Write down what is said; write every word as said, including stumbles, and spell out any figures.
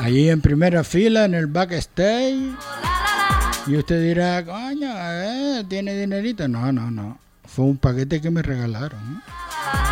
Allí en primera fila, en el backstage. Y usted dirá, coño, eh, ¿tiene dinerito? No, no, no. Fue un paquete que me regalaron.